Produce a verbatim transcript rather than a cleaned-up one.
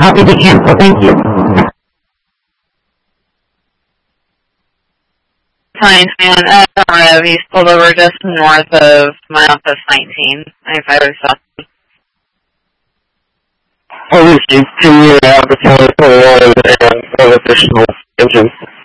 happy to cancel. Thank you. Fine, man. Uh, Rev, he's pulled over just north of my office nineteen. ninety-five South. I received two advertising for one and one additional engine.